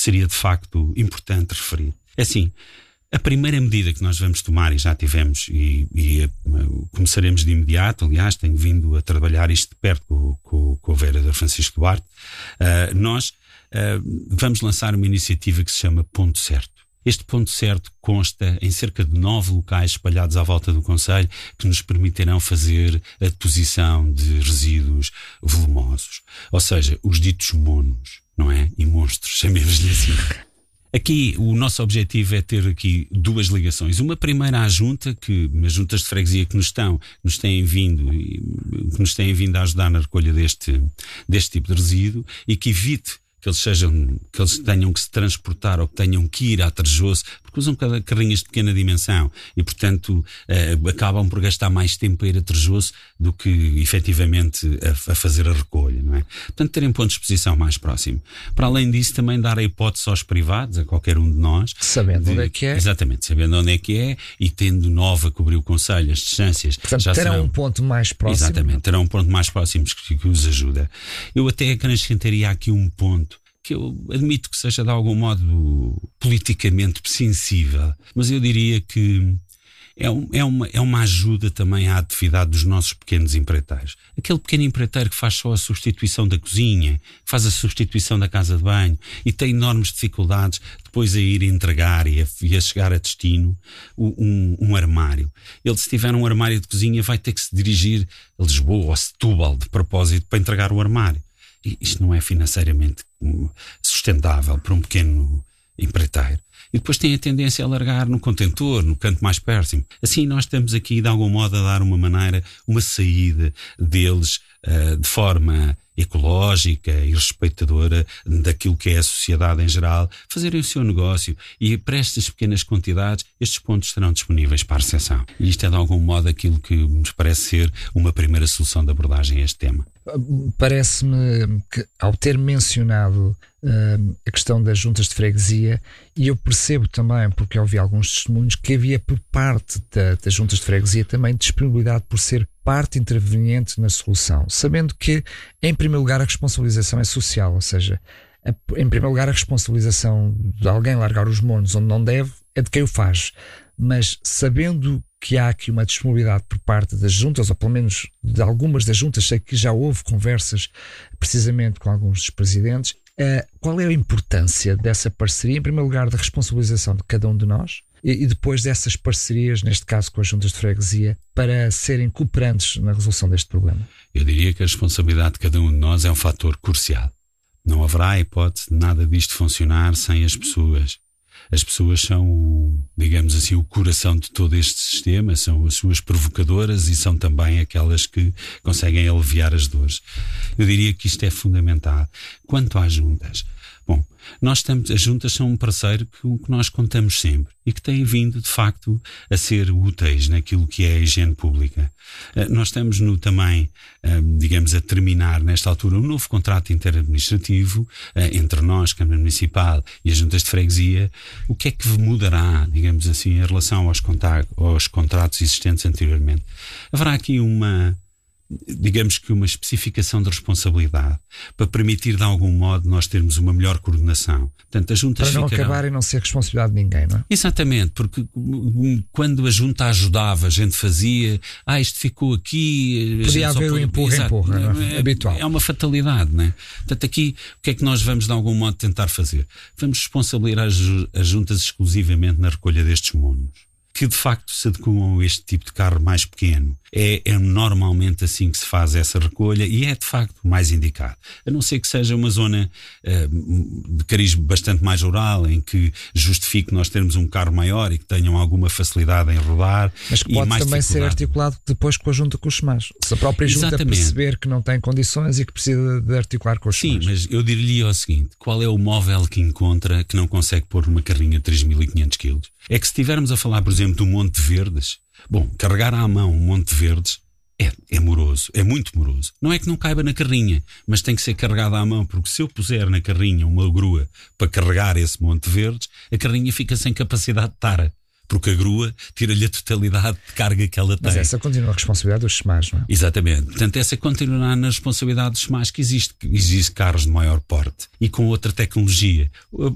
seria de facto importante referir. É assim, a primeira medida que nós vamos tomar, e já tivemos, e começaremos de imediato, aliás, tenho vindo a trabalhar isto de perto com o vereador Francisco Duarte, nós vamos lançar uma iniciativa que se chama Ponto Certo. Este ponto certo consta em cerca de 9 locais espalhados à volta do concelho que nos permitirão fazer a deposição de resíduos volumosos. Ou seja, os ditos monos, não é? E monstros, chamemos-lhe assim. Aqui o nosso objetivo é ter aqui 2 ligações. Uma primeira à junta, as juntas de freguesia que nos têm vindo a ajudar na recolha deste tipo de resíduo e que evite que eles tenham que se transportar ou que tenham que ir a Trejoso, porque usam carrinhas de pequena dimensão e, portanto, acabam por gastar mais tempo a ir a Trejoso do que, efetivamente, a fazer a recolha, não é? Portanto, terem pontos de exposição mais próximo. Para além disso, também dar a hipótese aos privados, a qualquer um de nós. Sabendo onde é que é. Exatamente, sabendo onde é que é e tendo a cobrir o concelho, as distâncias. Portanto, já terão serão um ponto mais próximo. Exatamente, terão um ponto mais próximo que os ajuda. Eu até acrescentaria aqui um ponto que eu admito que seja de algum modo politicamente sensível, mas eu diria que é uma ajuda também à atividade dos nossos pequenos empreiteiros. Aquele pequeno empreiteiro que faz só a substituição da cozinha, que faz a substituição da casa de banho e tem enormes dificuldades depois a ir entregar e a chegar a destino um armário. Ele, se tiver um armário de cozinha, vai ter que se dirigir a Lisboa ou a Setúbal de propósito para entregar o armário. Isto não é financeiramente sustentável para um pequeno empreiteiro. E depois tem a tendência a largar no contentor, no canto mais próximo. Assim nós estamos aqui de algum modo a dar uma saída deles de forma ecológica e respeitadora daquilo que é a sociedade em geral, fazerem o seu negócio e para estas pequenas quantidades estes pontos estarão disponíveis para a recepção. E isto é de algum modo aquilo que nos parece ser uma primeira solução de abordagem a este tema. Parece-me que ao ter mencionado a questão das juntas de freguesia, e eu percebo também, porque ouvi alguns testemunhos, que havia por parte das juntas de freguesia também disponibilidade por ser parte interveniente na solução, sabendo que, em primeiro lugar, a responsabilização é social, ou seja, em primeiro lugar, a responsabilização de alguém largar os monos onde não deve é de quem o faz, mas sabendo que há aqui uma disponibilidade por parte das juntas, ou pelo menos de algumas das juntas, sei que já houve conversas precisamente com alguns dos presidentes. Qual é a importância dessa parceria? Em primeiro lugar, da responsabilização de cada um de nós e depois dessas parcerias, neste caso com as juntas de freguesia, para serem cooperantes na resolução deste problema? Eu diria que a responsabilidade de cada um de nós é um fator crucial. Não haverá hipótese de nada disto funcionar sem as pessoas. As pessoas são, digamos assim, o coração de todo este sistema, são as suas provocadoras e são também aquelas que conseguem aliviar as dores. Eu diria que isto é fundamental. Quanto às juntas, bom, as juntas são um parceiro com que nós contamos sempre e que têm vindo, de facto, a ser úteis naquilo que é a higiene pública. Nós estamos também, digamos, a terminar, nesta altura, um novo contrato interadministrativo entre nós, Câmara Municipal e as juntas de freguesia. O que é que mudará, digamos assim, em relação aos contratos existentes anteriormente? Haverá aqui digamos que uma especificação de responsabilidade para permitir de algum modo nós termos uma melhor coordenação. Portanto, as juntas para não acabar e não ser responsabilidade de ninguém, não é? Exatamente, porque quando a junta ajudava, a gente fazia, isto ficou aqui... Podia haver o empurra, não é? Habitual. É uma fatalidade, não é? Portanto, aqui, o que é que nós vamos de algum modo tentar fazer? Vamos responsabilizar as juntas exclusivamente na recolha destes monos, que de facto se adequam a este tipo de carro mais pequeno. É normalmente assim que se faz essa recolha e é de facto o mais indicado. A não ser que seja uma zona de cariz bastante mais rural, em que justifique nós termos um carro maior e que tenham alguma facilidade em rodar. Mas que pode também ser articulado depois com a junta com os SEMAS. Se a própria junta Exatamente. Perceber que não tem condições e que precisa de articular com os SEMAS. Sim, mas eu diria o seguinte: qual é o móvel que encontra que não consegue pôr uma carrinha de 3.500 kg? É que se estivermos a falar, por exemplo, do Monte Verdes, bom, carregar à mão um Monte Verdes é moroso, é muito moroso. Não é que não caiba na carrinha, mas tem que ser carregado à mão, porque se eu puser na carrinha uma grua para carregar esse Monte Verdes, a carrinha fica sem capacidade de tara, porque a grua tira-lhe a totalidade de carga que ela tem. Mas essa continua a responsabilidade dos SEMAS, não é? Exatamente. Portanto, essa continuará na responsabilidade dos SEMAS, que existe carros de maior porte e com outra tecnologia.